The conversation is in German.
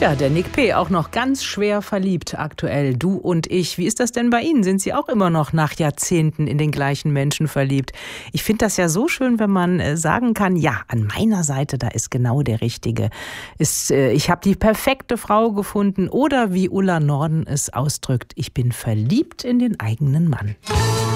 Tja, der Nick P. auch noch ganz schwer verliebt aktuell. Du und ich. Wie ist das denn bei Ihnen? Sind Sie auch immer noch nach Jahrzehnten in den gleichen Menschen verliebt? Ich finde das ja so schön, wenn man sagen kann, ja, an meiner Seite, da ist genau der Richtige. Ich habe die perfekte Frau gefunden. Oder wie Ulla Norden es ausdrückt, ich bin verliebt in den eigenen Mann.